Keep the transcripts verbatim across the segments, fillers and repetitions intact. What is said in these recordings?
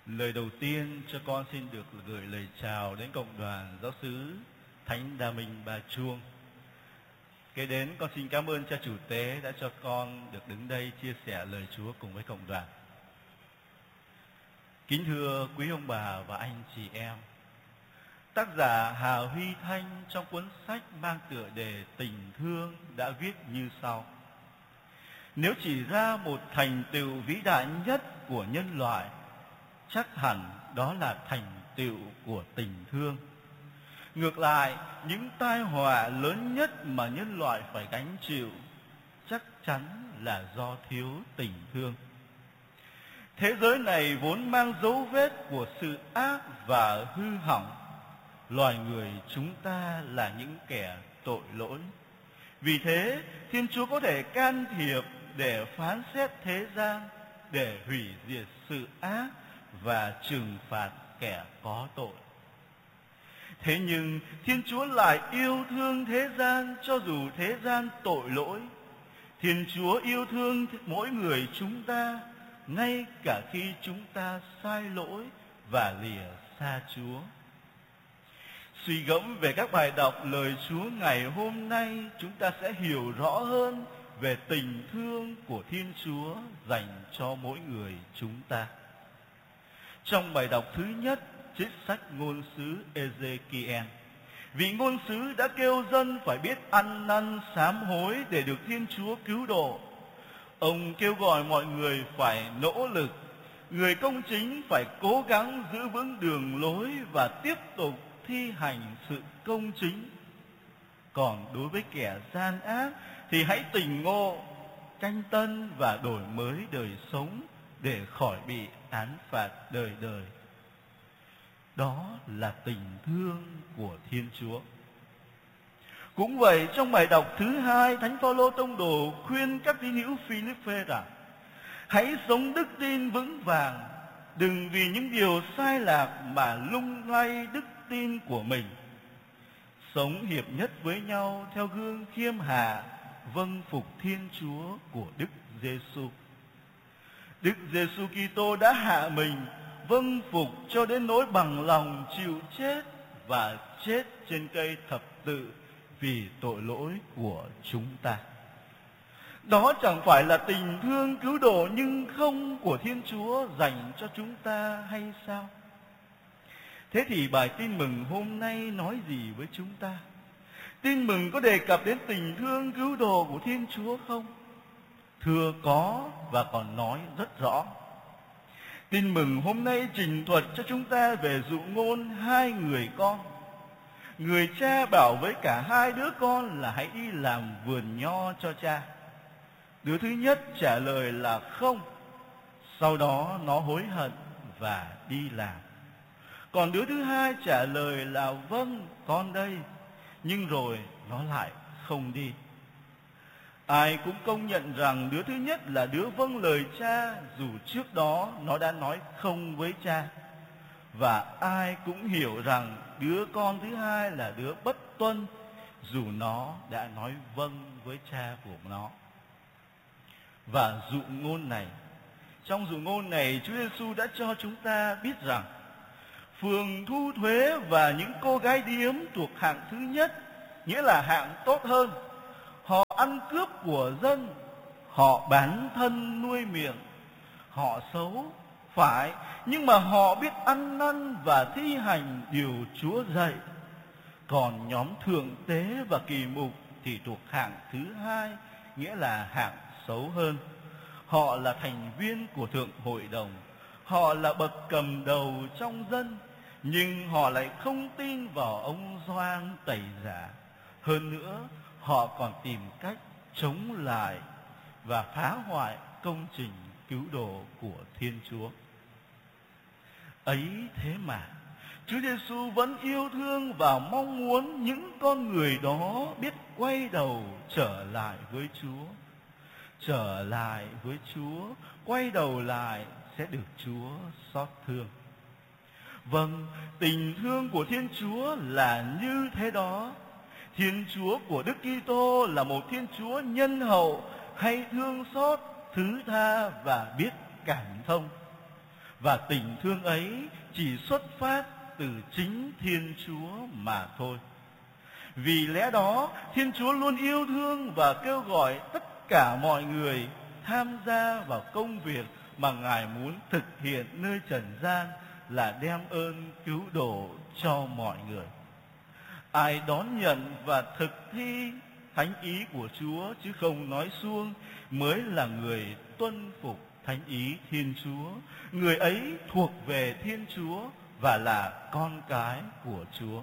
Lời đầu tiên cho con xin được gửi lời chào đến cộng đoàn giáo xứ Thánh Đa Minh Ba Chuông. Kế đến con xin cảm ơn cha chủ tế đã cho con được đứng đây chia sẻ lời Chúa cùng với cộng đoàn. Kính thưa quý ông bà và anh chị em, tác giả Hà Huy Thanh trong cuốn sách mang tựa đề Tình Thương đã viết như sau: nếu chỉ ra một thành tựu vĩ đại nhất của nhân loại, chắc hẳn đó là thành tựu của tình thương. Ngược lại, những tai họa lớn nhất mà nhân loại phải gánh chịu chắc chắn là do thiếu tình thương. Thế giới này vốn mang dấu vết của sự ác và hư hỏng. Loài người chúng ta là những kẻ tội lỗi. Vì thế, Thiên Chúa có thể can thiệp để phán xét thế gian, để hủy diệt sự ác và trừng phạt kẻ có tội. Thế nhưng Thiên Chúa lại yêu thương thế gian cho dù thế gian tội lỗi. Thiên Chúa yêu thương mỗi người chúng ta ngay cả khi chúng ta sai lỗi và lìa xa Chúa. Suy gẫm về các bài đọc lời Chúa ngày hôm nay, chúng ta sẽ hiểu rõ hơn về tình thương của Thiên Chúa dành cho mỗi người chúng ta. Trong bài đọc thứ nhất, trích sách ngôn sứ Ê-dê-ki-en, vị ngôn sứ đã kêu dân phải biết ăn năn sám hối để được Thiên Chúa cứu độ. Ông kêu gọi mọi người phải nỗ lực, người công chính phải cố gắng giữ vững đường lối và tiếp tục thi hành sự công chính. Còn đối với kẻ gian ác thì hãy tỉnh ngộ, canh tân và đổi mới đời sống để khỏi bị án phạt đời đời. Đó là tình thương của Thiên Chúa. Cũng vậy, trong bài đọc thứ hai, Thánh Phaolô tông đồ khuyên các tín hữu Phi-líp-phê rằng: hãy sống đức tin vững vàng, đừng vì những điều sai lạc mà lung lay đức tin của mình. Sống hiệp nhất với nhau theo gương khiêm hạ, vâng phục Thiên Chúa của Đức Giê-xu. Đức Giê-xu Kitô đã hạ mình, vâng phục cho đến nỗi bằng lòng chịu chết và chết trên cây thập tự vì tội lỗi của chúng ta. Đó chẳng phải là tình thương cứu độ nhưng không của Thiên Chúa dành cho chúng ta hay sao? Thế thì bài tin mừng hôm nay nói gì với chúng ta? Tin mừng có đề cập đến tình thương cứu độ của Thiên Chúa không? Thưa có, và còn nói rất rõ. Tin mừng hôm nay trình thuật cho chúng ta về dụ ngôn hai người con. Người cha bảo với cả hai đứa con là hãy đi làm vườn nho cho cha. Đứa thứ nhất trả lời là không. Sau đó nó hối hận và đi làm. Còn đứa thứ hai trả lời là vâng, con đây. Nhưng rồi nó lại không đi. Ai cũng công nhận rằng đứa thứ nhất là đứa vâng lời cha, dù trước đó nó đã nói không với cha. Và ai cũng hiểu rằng đứa con thứ hai là đứa bất tuân, dù nó đã nói vâng với cha của nó. Và dụ ngôn này, trong dụ ngôn này, Chúa Giêsu đã cho chúng ta biết rằng phường thu thuế và những cô gái điếm thuộc hạng thứ nhất, nghĩa là hạng tốt hơn, họ ăn cướp của dân, họ bán thân nuôi miệng, họ xấu, phải, nhưng mà họ biết ăn năn và thi hành điều Chúa dạy. Còn nhóm thượng tế và kỳ mục thì thuộc hạng thứ hai, nghĩa là hạng xấu hơn. Họ là thành viên của thượng hội đồng, họ là bậc cầm đầu trong dân, nhưng họ lại không tin vào ông Gioan Tẩy Giả. Hơn nữa, họ còn tìm cách chống lại và phá hoại công trình cứu độ của Thiên Chúa. Ấy thế mà, Chúa Giêsu vẫn yêu thương và mong muốn những con người đó biết quay đầu trở lại với Chúa. Trở lại với Chúa, quay đầu lại sẽ được Chúa xót thương. Vâng, tình thương của Thiên Chúa là như thế đó. Thiên Chúa của Đức Kitô là một Thiên Chúa nhân hậu, hay thương xót, thứ tha và biết cảm thông. và tình thương ấy chỉ xuất phát từ chính Thiên Chúa mà thôi. Vì lẽ đó, Thiên Chúa luôn yêu thương và kêu gọi tất cả mọi người tham gia vào công việc mà Ngài muốn thực hiện nơi trần gian, là đem ơn cứu độ cho mọi người. Ai đón nhận và thực thi thánh ý của Chúa chứ không nói suông mới là người tuân phục thánh ý Thiên Chúa. Người ấy thuộc về Thiên Chúa và là con cái của Chúa.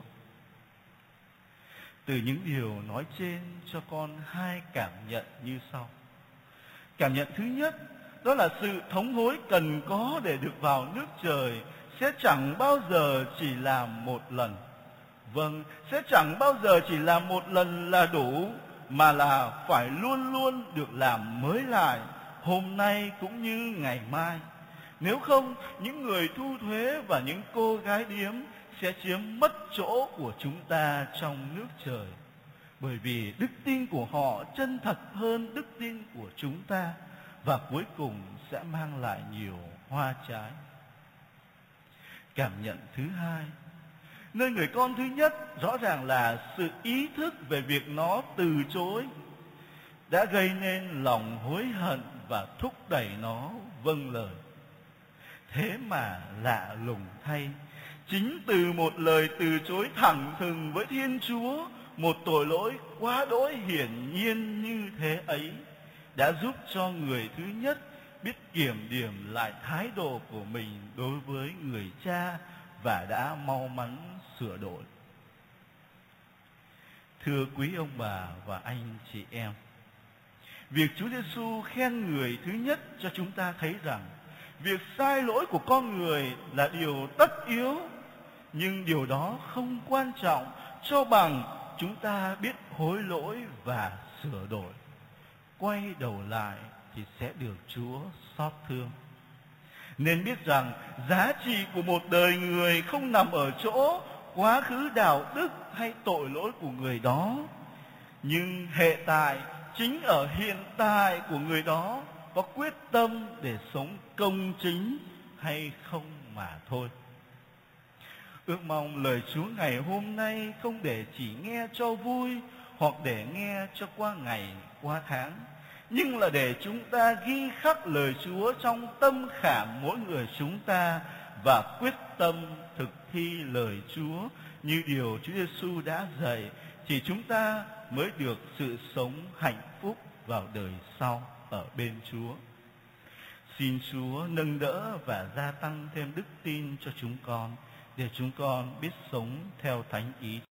Từ những điều nói trên cho con hai cảm nhận như sau. Cảm nhận thứ nhất, đó là sự thống hối cần có để được vào nước trời sẽ chẳng bao giờ chỉ làm một lần. Vâng, sẽ chẳng bao giờ chỉ làm một lần là đủ, mà là phải luôn luôn được làm mới lại, hôm nay cũng như ngày mai. Nếu không, những người thu thuế và những cô gái điếm sẽ chiếm mất chỗ của chúng ta trong nước trời. Bởi vì đức tin của họ chân thật hơn đức tin của chúng ta, và cuối cùng sẽ mang lại nhiều hoa trái. Cảm nhận thứ hai, nơi người con thứ nhất rõ ràng là sự ý thức về việc nó từ chối đã gây nên lòng hối hận và thúc đẩy nó vâng lời. Thế mà lạ lùng thay, chính từ một lời từ chối thẳng thừng với Thiên Chúa, một tội lỗi quá đỗi hiển nhiên như thế ấy đã giúp cho người thứ nhất biết kiểm điểm lại thái độ của mình đối với người cha và đã mau mắn sửa đổi. Thưa quý ông bà và anh chị em, việc Chúa Giêsu khen người thứ nhất cho chúng ta thấy rằng việc sai lỗi của con người là điều tất yếu, nhưng điều đó không quan trọng cho bằng chúng ta biết hối lỗi và sửa đổi. Quay đầu lại thì sẽ được Chúa xót thương. Nên biết rằng giá trị của một đời người không nằm ở chỗ quá khứ đạo đức hay tội lỗi của người đó, nhưng hệ tại chính ở hiện tại của người đó có quyết tâm để sống công chính hay không mà thôi. Ước mong lời Chúa ngày hôm nay không để chỉ nghe cho vui hoặc để nghe cho qua ngày qua tháng, nhưng là để chúng ta ghi khắc lời Chúa trong tâm khảm mỗi người chúng ta và quyết tâm thực thi lời Chúa như điều Chúa Giêsu đã dạy, thì chúng ta mới được sự sống hạnh phúc vào đời sau ở bên Chúa. Xin Chúa nâng đỡ và gia tăng thêm đức tin cho chúng con, để chúng con biết sống theo thánh ý